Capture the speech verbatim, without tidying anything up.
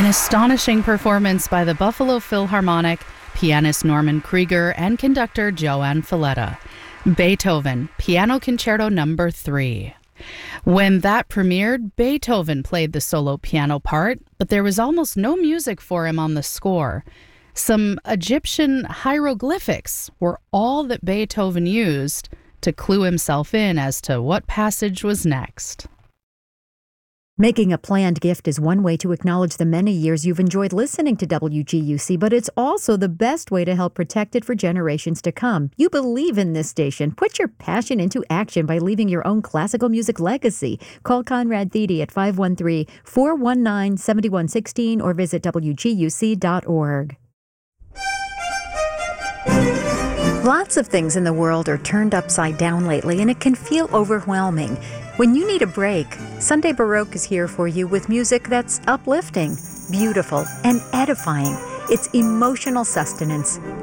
astonishing performance by the Buffalo Philharmonic, pianist Norman Krieger, and conductor Joan Falletta. Beethoven, Piano Concerto Number three. When that premiered, Beethoven played the solo piano part, but there was almost no music for him on the score. Some Egyptian hieroglyphics were all that Beethoven used to clue himself in as to what passage was next. Making a planned gift is one way to acknowledge the many years you've enjoyed listening to W G U C, but it's also the best way to help protect it for generations to come. You believe in this station. Put your passion into action by leaving your own classical music legacy. Call Conrad Thede at five one three, four one nine, seven one one six or visit W G U C dot org. Lots of things in the world are turned upside down lately, and it can feel overwhelming. When you need a break, Sunday Baroque is here for you with music that's uplifting, beautiful, and edifying. It's emotional sustenance.